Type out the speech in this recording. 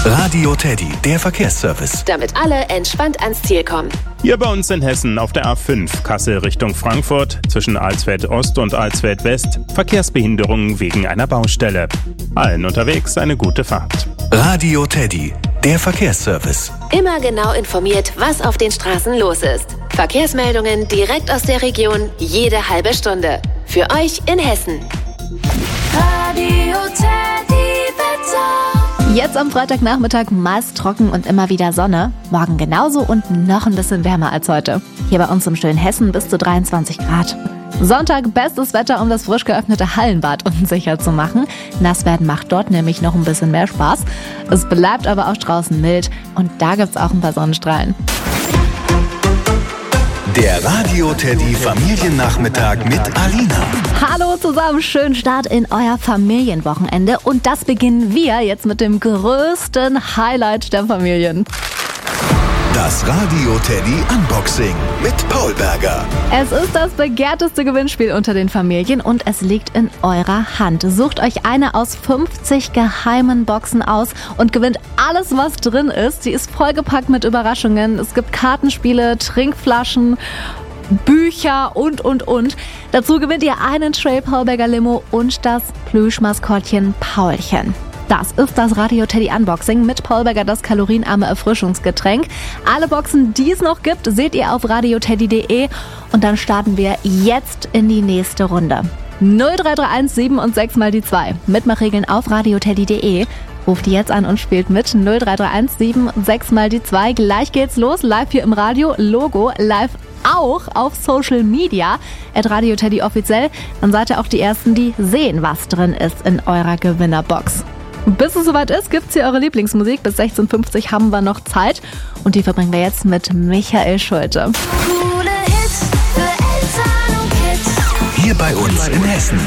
Radio Teddy, der Verkehrsservice. Damit alle entspannt ans Ziel kommen. Hier bei uns in Hessen auf der A5 Kassel Richtung Frankfurt zwischen Alsfeld Ost und Alsfeld West Verkehrsbehinderungen wegen einer Baustelle. Allen unterwegs eine gute Fahrt. Radio Teddy, der Verkehrsservice. Immer genau informiert, was auf den Straßen los ist. Verkehrsmeldungen direkt aus der Region, jede halbe Stunde. Für euch in Hessen. Radio Teddy Wetter. Jetzt am Freitagnachmittag meist trocken und immer wieder Sonne. Morgen genauso und noch ein bisschen wärmer als heute. Hier bei uns im schönen Hessen bis zu 23 Grad. Sonntag bestes Wetter, um das frisch geöffnete Hallenbad unsicher zu machen. Nass werden macht dort nämlich noch ein bisschen mehr Spaß. Es bleibt aber auch draußen mild und da gibt's auch ein paar Sonnenstrahlen. Der Radio Teddy Familiennachmittag mit Alina. Hallo zusammen, schönen Start in euer Familienwochenende und das beginnen wir jetzt mit dem größten Highlight der Familien. Das Radio Teddy Unboxing mit Paul Berger. Es ist das begehrteste Gewinnspiel unter den Familien und es liegt in eurer Hand. Sucht euch eine aus 50 geheimen Boxen aus und gewinnt alles, was drin ist. Sie ist vollgepackt mit Überraschungen. Es gibt Kartenspiele, Trinkflaschen, Bücher und. Dazu gewinnt ihr einen Stray Paul Berger Limo und das Plüschmaskottchen Paulchen. Das ist das Radio Teddy Unboxing mit Paul Berger, das kalorienarme Erfrischungsgetränk. Alle Boxen, die es noch gibt, seht ihr auf radioteddy.de und dann starten wir jetzt in die nächste Runde. 0331 7 und 6 mal die 2. Mitmachregeln auf radioteddy.de. Ruft jetzt an und spielt mit 0331 7 und 6 mal die 2. Gleich geht's los, live hier im Radio, Logo, live auch auf Social Media, @Radio Teddy offiziell. Dann seid ihr auch die Ersten, die sehen, was drin ist in eurer Gewinnerbox. Bis es soweit ist, gibt's hier eure Lieblingsmusik. Bis 16:50 haben wir noch Zeit. Und die verbringen wir jetzt mit Michael Schulte. Hier bei uns in Hessen.